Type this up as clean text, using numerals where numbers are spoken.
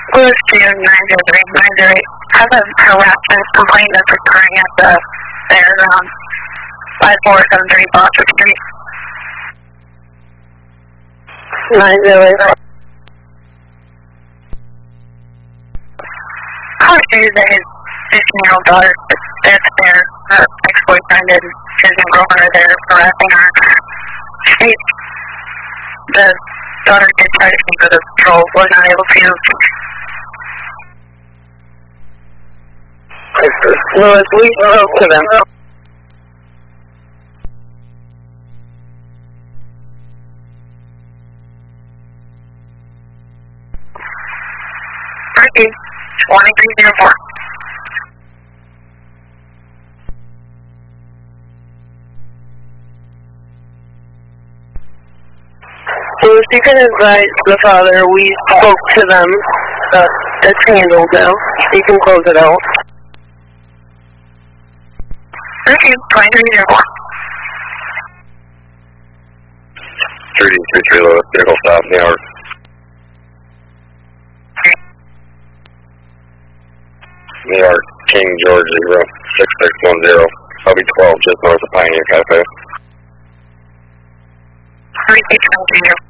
Louis June 903 has a harassment complaint that's occurring at the fairground 5473 Boston Street. 908. Caller stated that his 15-year-old daughter is there. Her ex-boyfriend and his new girlfriend are there harassing her. States the daughter did try to speak with the patrol, was not able to. Louis, we spoke to them. Ricky, 2304. Louis, you can advise the father we spoke to them. It's handled now. You can close it out. Ricky, 2304. 333 Louis, vehicle stop, New York. New York, King George 06610, LB 12, just north of Pioneer Cafe. 3610.